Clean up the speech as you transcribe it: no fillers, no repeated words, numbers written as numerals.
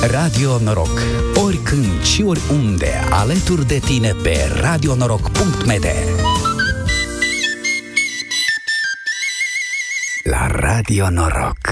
Radio Noroc. Oricând și oriunde, alături de tine pe radionoroc.md. La Radio Noroc.